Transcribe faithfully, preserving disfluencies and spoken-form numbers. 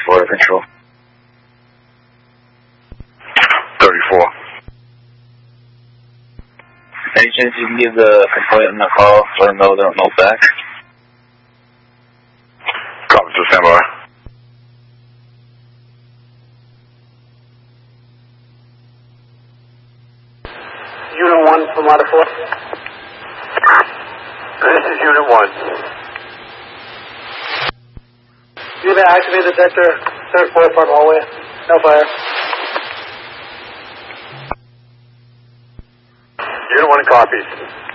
thirty-four to control. thirty-four. Any chance you can give the complainant a call, let them know they don't know back? Copy to standby. Unit one from Waterford. This is Unit one. You may activate the detector, third floor front hallway. No fire. Unit one copies.